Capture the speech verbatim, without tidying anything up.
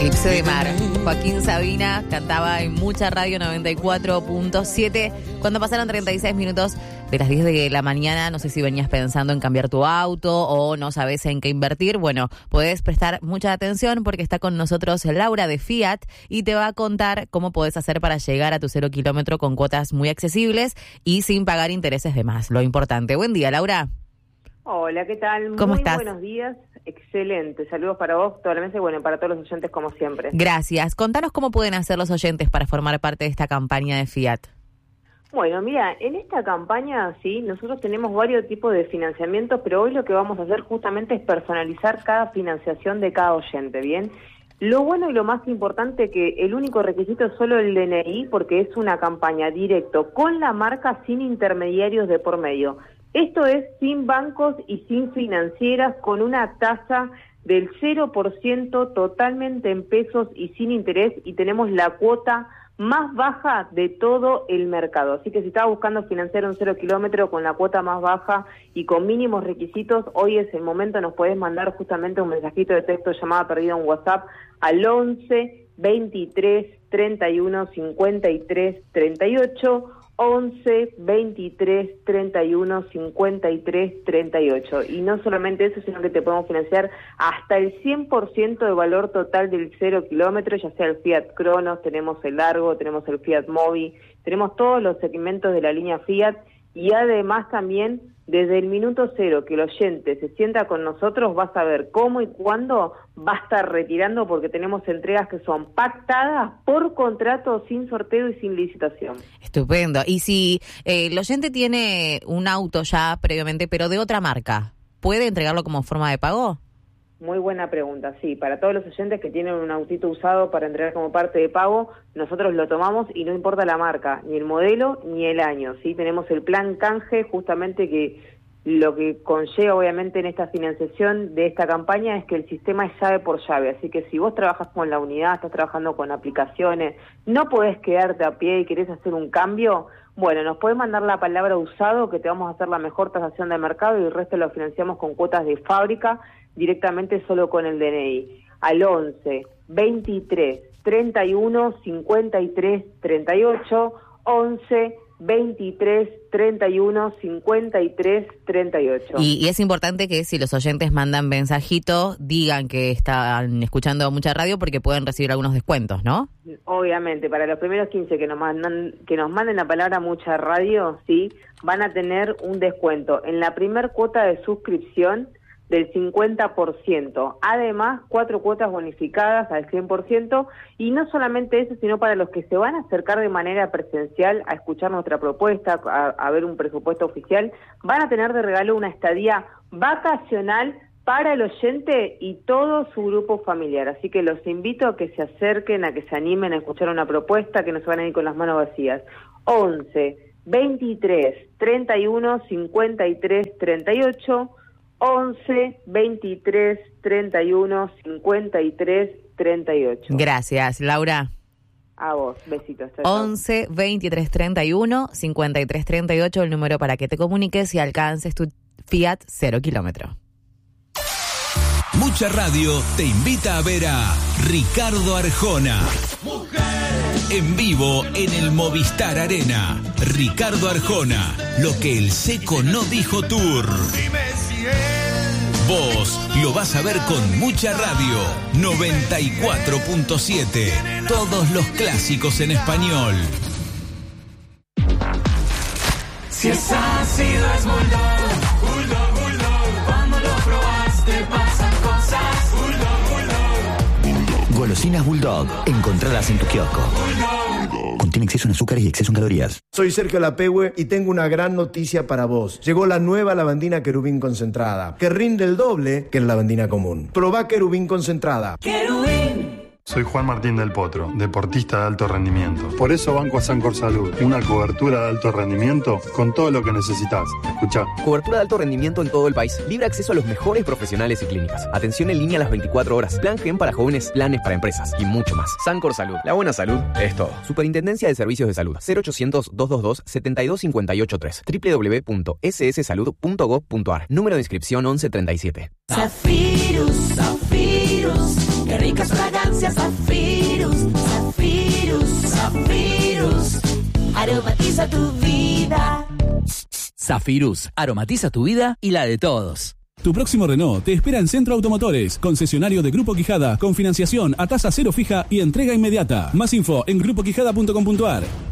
Eclipse de Mar. Joaquín Sabina cantaba en Mucha Radio noventa y cuatro punto siete. Cuando pasaron treinta y seis minutos de las diez de la mañana, no sé si venías pensando en cambiar tu auto o no sabes en qué invertir. Bueno, podés prestar mucha atención porque está con nosotros Laura de Fiat y te va a contar cómo podés hacer para llegar a tu cero kilómetro con cuotas muy accesibles y sin pagar intereses de más. Lo importante. Buen día, Laura. Hola, ¿qué tal? ¿Cómo Muy estás? Buenos días. Excelente. Saludos para vos, toda la mesa y bueno, para todos los oyentes como siempre. Gracias. Contanos cómo pueden hacer los oyentes para formar parte de esta campaña de Fiat. Bueno, mira, en esta campaña, sí, nosotros tenemos varios tipos de financiamientos, pero hoy lo que vamos a hacer justamente es personalizar cada financiación de cada oyente, ¿bien? Lo bueno y lo más importante que el único requisito es solo el D N I, porque es una campaña directo con la marca sin intermediarios de por medio. Esto es sin bancos y sin financieras, con una tasa del cero por ciento totalmente en pesos y sin interés, y tenemos la cuota más baja de todo el mercado. Así que si estaba buscando financiar un cero kilómetro con la cuota más baja y con mínimos requisitos, hoy es el momento. Nos podés mandar justamente un mensajito de texto, llamada perdida en WhatsApp al once, veintitrés, treinta y uno, cincuenta y tres, treinta y ocho, once, veintitrés, treinta y uno, cincuenta y tres, treinta y ocho. Y no solamente eso, sino que te podemos financiar hasta el cien por ciento de valor total del cero kilómetro, ya sea el Fiat Cronos, tenemos el Largo, tenemos el Fiat Mobi, tenemos todos los segmentos de la línea Fiat, y además también desde el minuto cero que el oyente se sienta con nosotros va a saber cómo y cuándo va a estar retirando, porque tenemos entregas que son pactadas por contrato, sin sorteo y sin licitación. Estupendo. Y si eh, el oyente tiene un auto ya previamente, pero de otra marca, ¿puede entregarlo como forma de pago? Muy buena pregunta, sí. Para todos los oyentes que tienen un autito usado para entregar como parte de pago, nosotros lo tomamos y no importa la marca, ni el modelo, ni el año, ¿sí? Tenemos el plan canje, justamente que lo que conlleva obviamente en esta financiación de esta campaña es que el sistema es llave por llave, así que si vos trabajas con la unidad, estás trabajando con aplicaciones, no podés quedarte a pie y querés hacer un cambio, bueno, nos podés mandar la palabra usado, que te vamos a hacer la mejor tasación de mercado, y el resto lo financiamos con cuotas de fábrica, directamente solo con el D N I, al once, veintitrés, treinta y uno, cincuenta y tres, treinta y ocho, once, veintitrés, treinta y uno, cincuenta y tres, treinta y ocho. Y, y es importante que si los oyentes mandan mensajitos, digan que están escuchando Mucha Radio, porque pueden recibir algunos descuentos, ¿no? Obviamente, para los primeros quince que nos mandan, que nos manden la palabra Mucha Radio, sí, van a tener un descuento en la primer cuota de suscripción del cincuenta por ciento, además cuatro cuotas bonificadas al cien por ciento, y no solamente eso, sino para los que se van a acercar de manera presencial a escuchar nuestra propuesta, a, a ver un presupuesto oficial, van a tener de regalo una estadía vacacional para el oyente y todo su grupo familiar. Así que los invito a que se acerquen, a que se animen a escuchar una propuesta, que no se van a ir con las manos vacías. once, veintitrés, treinta y uno, cincuenta y tres, treinta y ocho, once, veintitrés, treinta y uno, cincuenta y tres, treinta y ocho. Gracias, Laura. A vos, besitos. Chau, chau. once, veintitrés, treinta y uno, cincuenta y tres, treinta y ocho, el número para que te comuniques y alcances tu Fiat cero kilómetro. Mucha Radio te invita a ver a Ricardo Arjona. ¡Mujer! En vivo en el Movistar Arena. Ricardo Arjona, lo que el Seco no dijo tour. Vos lo vas a ver con Mucha Radio noventa y cuatro punto siete. Todos los clásicos en español. Si es ácido es Bulldog, Bulldog, Bulldog. Cuando lo probaste pasan cosas. Bulldog, Bulldog. Golosinas Bulldog. Encontralas en tu kiosco. Contiene exceso en azúcares y exceso en calorías. Soy Sergio Lapehue y tengo una gran noticia para vos. Llegó la nueva lavandina Querubín concentrada, que rinde el doble que la lavandina común. Probá Querubín concentrada. Querubín. Soy Juan Martín del Potro, deportista de alto rendimiento. Por eso banco a Sancor Salud, una cobertura de alto rendimiento con todo lo que necesitas. Escuchá. Cobertura de alto rendimiento en todo el país. Libre acceso a los mejores profesionales y clínicas. Atención en línea a las veinticuatro horas. Plan Gen para jóvenes, planes para empresas y mucho más. Sancor Salud. La buena salud es todo. Superintendencia de Servicios de Salud. cero ochocientos, doscientos veintidós, setenta y dos cincuenta y ocho tres. doble u doble u doble u punto ese ese salud punto gob punto ar. Número de inscripción once treinta y siete. Zafirus, Zafirus. Qué ricas fragancias Fragancia Zafirus, Zafirus, Zafirus. Aromatiza tu vida. Zafirus, aromatiza tu vida y la de todos. Tu próximo Renault te espera en Centro Automotores, concesionario de Grupo Quijada, con financiación a tasa cero fija y entrega inmediata. Más info en grupo quijada punto com punto a r.